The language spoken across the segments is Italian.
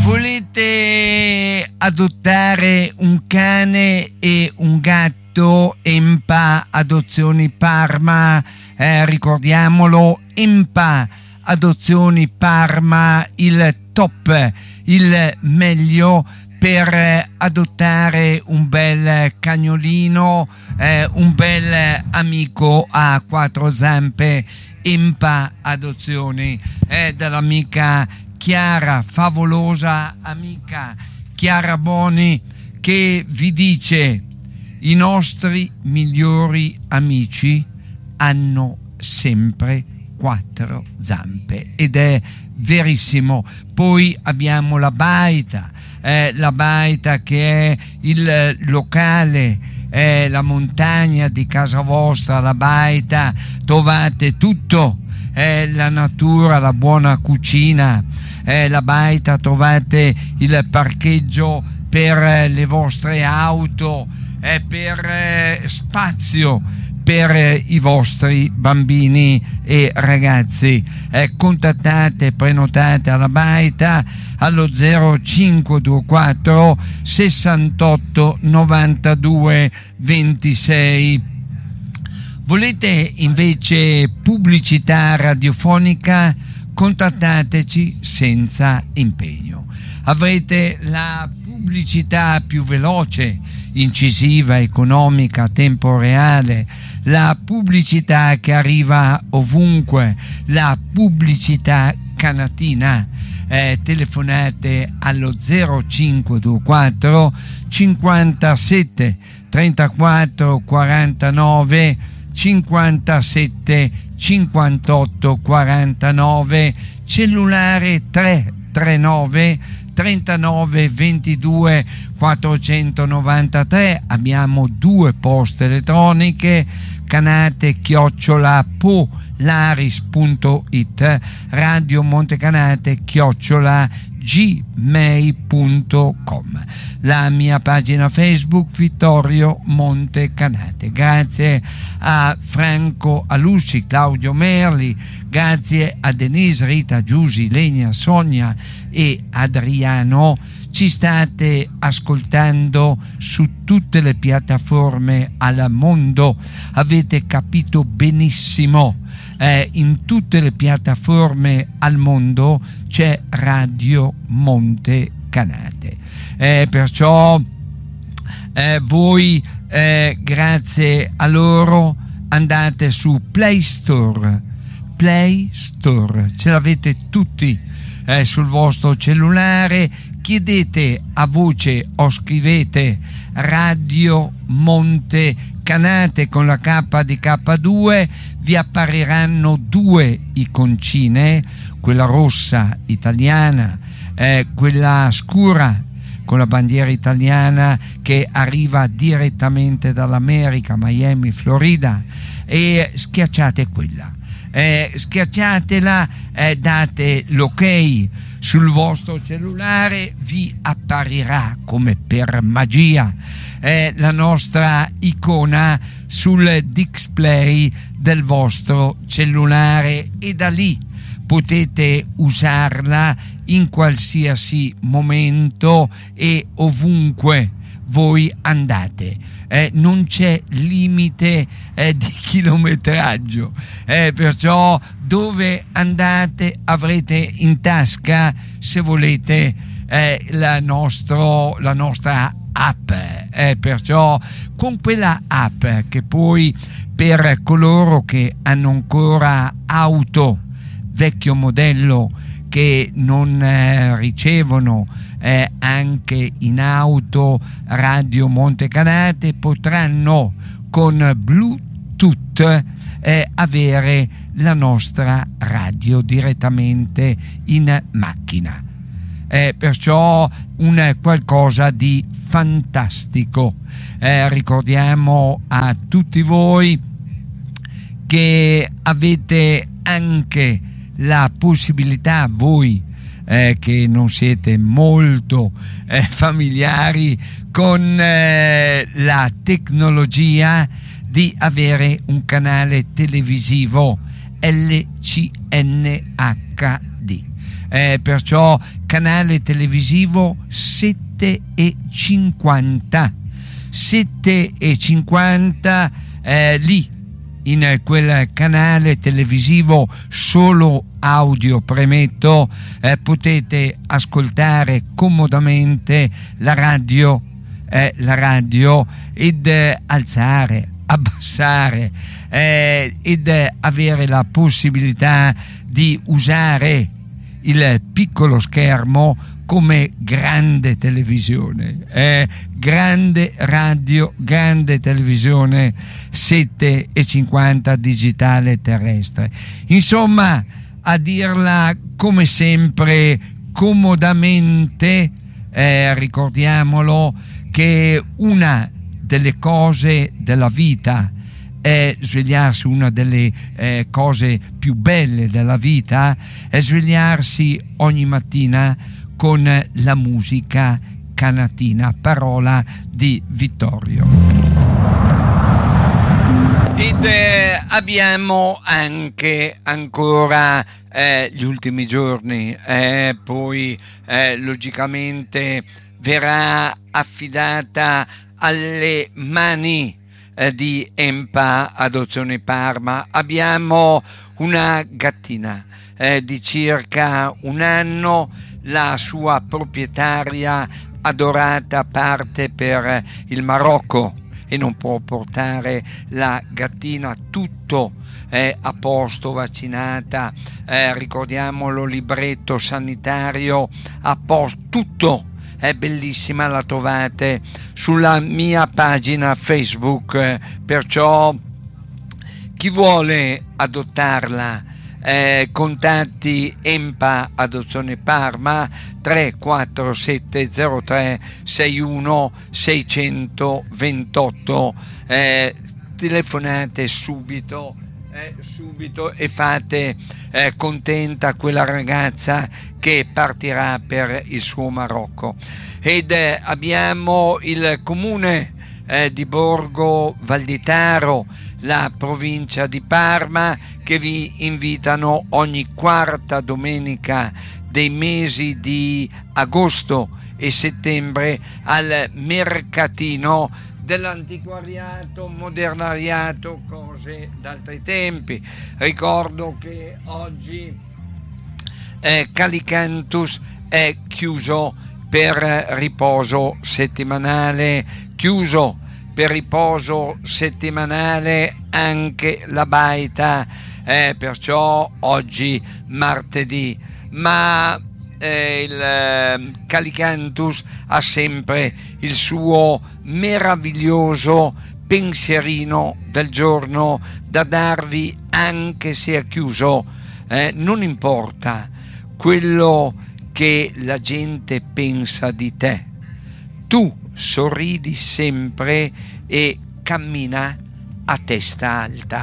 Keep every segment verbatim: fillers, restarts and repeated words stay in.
Volete adottare un cane e un gatto? Empa Adozioni Parma, eh, ricordiamolo, Empa Adozioni Parma, il top, il meglio per adottare un bel cagnolino, eh, un bel amico a quattro zampe. Empa Adozioni, è dall'amica Chiara, favolosa amica Chiara Boni, che vi dice: i nostri migliori amici hanno sempre quattro zampe, ed è verissimo. Poi abbiamo la baita, eh, la baita che è il locale, è la montagna di casa vostra. La baita trovate tutto, è la natura, la buona cucina. È la baita trovate il parcheggio per le vostre auto, è per eh, spazio per eh, i vostri bambini e ragazzi. Eh, contattate, prenotate alla baita allo zero cinque due quattro sessantotto novantadue ventisei. Volete invece pubblicità radiofonica? Contattateci senza impegno. Avrete la pubblicità più veloce, incisiva, economica, a tempo reale, la pubblicità che arriva ovunque, la pubblicità canatina. Eh, telefonate allo zero cinque due quattro cinquantasette trentaquattro quarantanove cinquantasette cinquantotto quarantanove, cellulare tre tre nove trentanove ventidue quattrocentonovantatré. Abbiamo due poste elettroniche, canate chiocciola polaris punto it, radio montecanate chiocciola gmail punto com, la mia pagina Facebook Vittorio Montecanate. Grazie a Franco Alusci, Claudio Merli, grazie a Denise, Rita, Giusi, Lenia, Sonia e Adriano. Ci state ascoltando su tutte le piattaforme al mondo, avete capito benissimo. Eh, in tutte le piattaforme al mondo c'è Radio Montecanate, eh, perciò eh, voi eh, grazie a loro andate su Play Store, Play Store, ce l'avete tutti eh, sul vostro cellulare. Chiedete a voce o scrivete Radio Montecanate con la K di K due, vi appariranno due iconcine, quella rossa italiana, eh, quella scura con la bandiera italiana che arriva direttamente dall'America, Miami, Florida, e schiacciate quella. Eh, schiacciatela, eh, date l'ok sul vostro cellulare, vi apparirà come per magia eh, la nostra icona sul display del vostro cellulare, e da lì potete usarla in qualsiasi momento e ovunque voi andate. Eh, non c'è limite eh, di chilometraggio, eh, perciò dove andate avrete in tasca, se volete, eh, la, nostro, la nostra app, eh, perciò con quella app, che poi per coloro che hanno ancora auto vecchio modello, che non eh, ricevono eh, anche in auto Radio Montecanate, potranno con Bluetooth eh, avere la nostra radio direttamente in macchina. Eh, perciò un qualcosa di fantastico. Eh, ricordiamo a tutti voi che avete anche la possibilità, voi eh, che non siete molto eh, familiari con eh, la tecnologia, di avere un canale televisivo L C N H D. eh, perciò canale televisivo sette e cinquanta sette e cinquanta eh, lì in quel canale televisivo solo audio, premetto, eh, potete ascoltare comodamente la radio eh, la radio ed eh, alzare, abbassare eh, ed eh, avere la possibilità di usare il piccolo schermo come grande televisione, eh, grande radio, grande televisione sette e cinquanta digitale terrestre. Insomma, a dirla come sempre comodamente, eh, ricordiamolo che una delle cose della vita è svegliarsi, una delle eh, cose più belle della vita è svegliarsi ogni mattina con la musica canatina, parola di Vittorio. Ed eh, abbiamo anche ancora eh, gli ultimi giorni, eh, poi eh, logicamente verrà affidata alle mani eh, di Empa Adozione Parma. Abbiamo una gattina eh, di circa un anno, la sua proprietaria adorata parte per il Marocco e non può portare la gattina, tutto è a posto, vaccinata, eh, ricordiamolo, libretto sanitario a posto, tutto è bellissima, la trovate sulla mia pagina Facebook, eh, perciò chi vuole adottarla Eh, contatti Empa Adozione Parma tre quattro sette zero tre sei uno sei due otto, eh, telefonate subito eh, subito e fate eh, contenta quella ragazza che partirà per il suo Marocco. Ed eh, abbiamo il comune eh, di Borgo Valditaro, la provincia di Parma, che vi invitano ogni quarta domenica dei mesi di agosto e settembre al mercatino dell'antiquariato, modernariato, cose d'altri tempi. Ricordo che oggi eh, Calicantus è chiuso per riposo settimanale, chiuso per riposo settimanale anche la baita, eh, perciò oggi martedì, ma eh, il eh, Calicantus ha sempre il suo meraviglioso pensierino del giorno da darvi, anche se è chiuso, eh, non importa quello che la gente pensa di te, tu sorridi sempre e cammina a testa alta.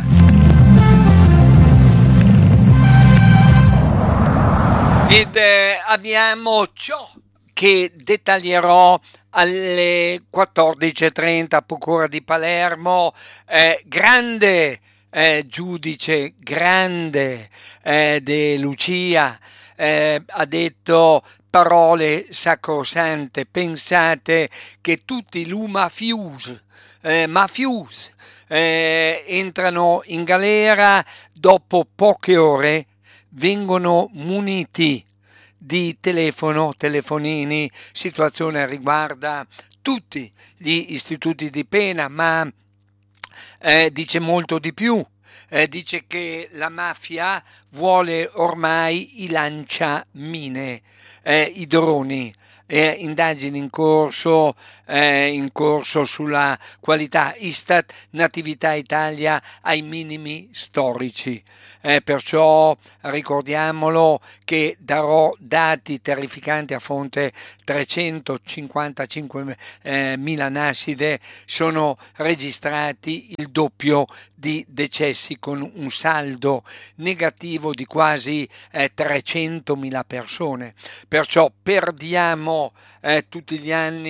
Ed eh, abbiamo ciò che dettaglierò alle quattordici e trenta, Procura di Palermo, eh, grande eh, giudice, grande eh, De Lucia, eh, ha detto parole sacrosante. Pensate che tutti i mafius, eh, mafius eh, entrano in galera, dopo poche ore vengono muniti di telefono, telefonini. Situazione riguarda tutti gli istituti di pena, ma eh, dice molto di più. Eh, dice che la mafia vuole ormai i lanciamine, eh, i droni, eh, indagini in corso, eh, in corso sulla qualità. Istat, Natività Italia ai minimi storici, eh, perciò ricordiamolo che darò dati terrificanti. A fronte trecentocinquantacinquemila eh, nascite, sono registrati il doppio di decessi, con un saldo negativo di quasi eh, trecentomila persone. Perciò perdiamo eh, tutti gli anni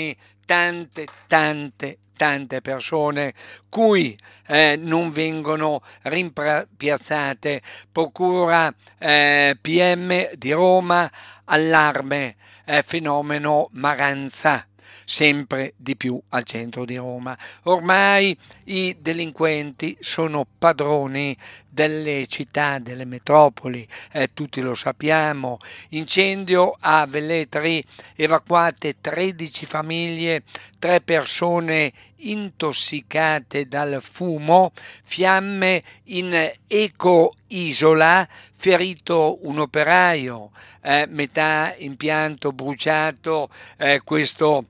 tante, tante, tante persone cui eh, non vengono rimpiazzate. Procura eh, P M di Roma, allarme, eh, fenomeno Maranza, sempre di più al centro di Roma. Ormai i delinquenti sono padroni delle città, delle metropoli, eh, tutti lo sappiamo. Incendio a Velletri, evacuate tredici famiglie, tre persone intossicate dal fumo, fiamme in Eco-Isola, ferito un operaio, eh, metà impianto bruciato, eh, questo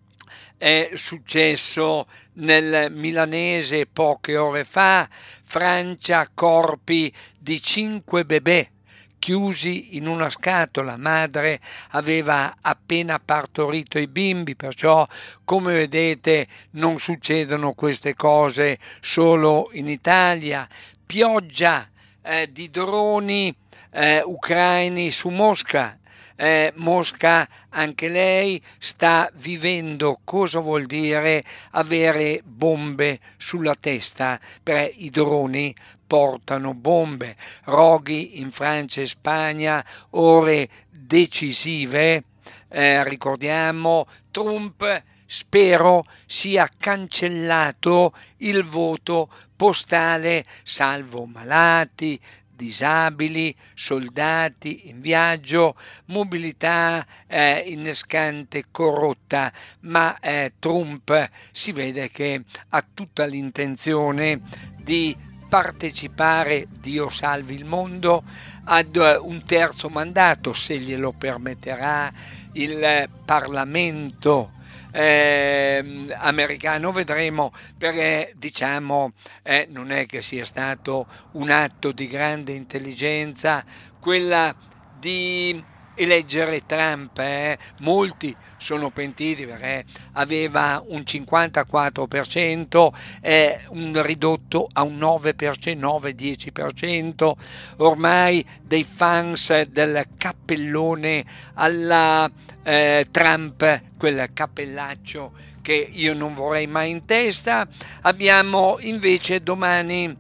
è successo nel milanese poche ore fa. Francia, corpi di cinque bebè chiusi in una scatola. Madre aveva appena partorito i bimbi, perciò come vedete non succedono queste cose solo in Italia. Pioggia eh, di droni eh, ucraini su Mosca. Eh, Mosca anche lei sta vivendo cosa vuol dire avere bombe sulla testa, perché i droni portano bombe. Roghi in Francia e Spagna, ore decisive, eh, ricordiamo, Trump spero sia cancellato il voto postale, salvo malati, disabili, soldati in viaggio, mobilità eh, innescante corrotta, ma eh, Trump si vede che ha tutta l'intenzione di partecipare, Dio salvi il mondo, ad un terzo mandato, se glielo permetterà il Parlamento Eh, americano, vedremo, perché diciamo eh, non è che sia stato un atto di grande intelligenza quella di eleggere Trump, eh. Molti sono pentiti perché aveva un cinquantaquattro per cento, eh, un ridotto a un nove per cento, nove dieci per cento ormai dei fans del cappellone alla eh, Trump, quel cappellaccio che io non vorrei mai in testa. Abbiamo invece domani,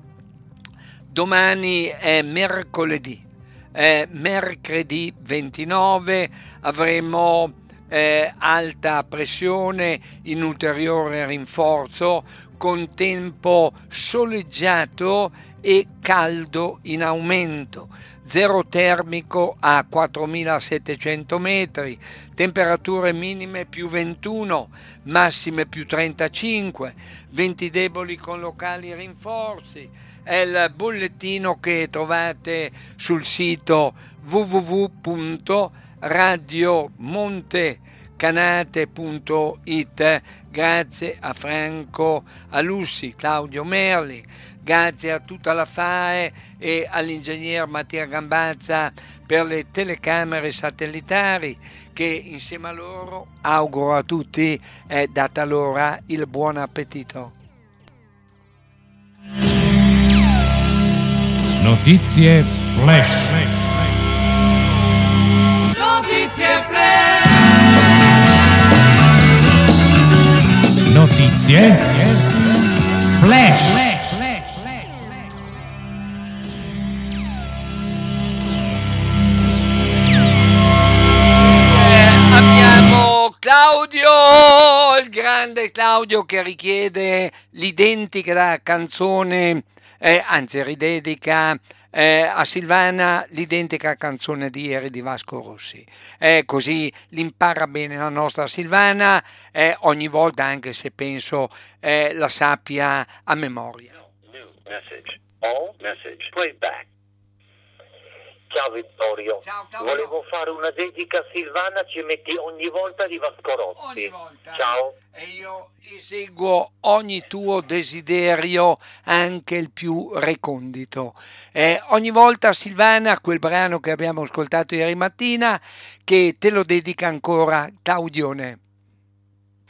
domani è mercoledì, eh, mercoledì ventinove avremo eh, alta pressione in ulteriore rinforzo con tempo soleggiato e caldo in aumento, zero termico a quattromilasettecento metri, temperature minime più ventuno, massime più trentacinque, venti deboli con locali rinforzi. È il bollettino che trovate sul sito w w w punto radiomontecanate punto it. Grazie a Franco Alussi, Claudio Merli, grazie a tutta la F A E e all'ingegner Mattia Gambazza per le telecamere satellitari, che insieme a loro auguro a tutti, è data l'ora, il buon appetito. Notizie flash. Notizie flash. Notizie flash. Eh, abbiamo Claudio, il grande Claudio, che richiede l'identica canzone, eh, anzi ridedica eh, a Silvana l'identica canzone di ieri di Vasco Rossi, eh, così l'impara bene la nostra Silvana, eh, ogni volta, anche se penso eh, la sappia a memoria. New message. All message. Playback. Ciao Vittorio. Ciao, Claudio. Volevo fare una dedica a Silvana, ci metti ogni volta di Vasco Rossi. Ogni volta. Ciao. E io eseguo ogni tuo desiderio, anche il più recondito. Eh, ogni volta, Silvana, quel brano che abbiamo ascoltato ieri mattina, che te lo dedica ancora Claudione.